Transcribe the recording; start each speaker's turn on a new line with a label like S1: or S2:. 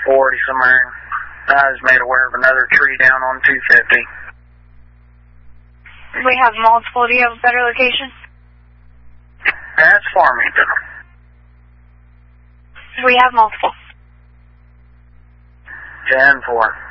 S1: 40 somewhere. I was made aware of another tree down on 250.
S2: We have multiple. Do you have a better location?
S1: That's Farmington.
S2: We have multiple.
S1: 10-4.